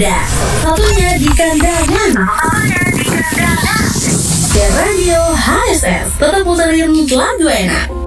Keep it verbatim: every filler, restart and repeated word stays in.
muda. Satunya di kandangan. Dan Radio H S S tetap puterin lagu enak.